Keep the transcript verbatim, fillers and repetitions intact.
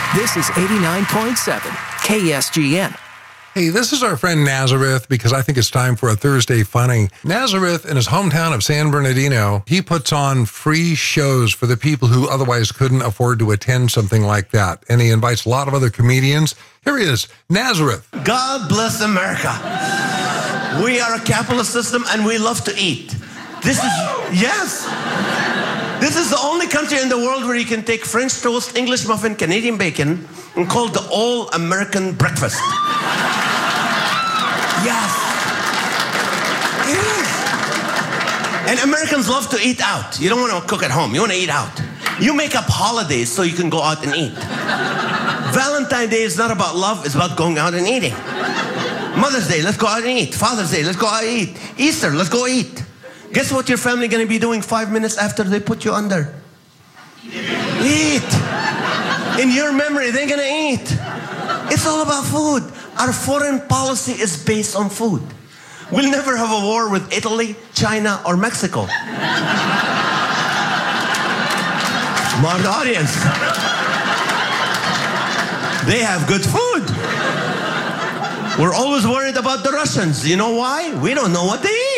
This is eighty-nine point seven K S G N. Hey, this is our friend Nazareth because I think it's time for a Thursday Funny. Nazareth, in his hometown of San Bernardino, he puts on free shows for the people who otherwise couldn't afford to attend something like that. And he invites a lot of other comedians. Here he is, Nazareth. God bless America. We are a capitalist system and we love to eat. This is, yes. This is the only country in the world where you can take French toast, English muffin, Canadian bacon, and call it the all-American breakfast. Yes. It is. And Americans love to eat out. You don't want to cook at home. You want to eat out. You make up holidays so you can go out and eat. Valentine's Day is not about love. It's about going out and eating. Mother's Day, let's go out and eat. Father's Day, let's go out and eat. Easter, let's go eat. Guess what your family going to be doing five minutes after they put you under? Eat. In your memory, they're going to eat. It's all about food. Our foreign policy is based on food. We'll never have a war with Italy, China, or Mexico. Smart audience. They have good food. We're always worried about the Russians. You know why? We don't know what they eat.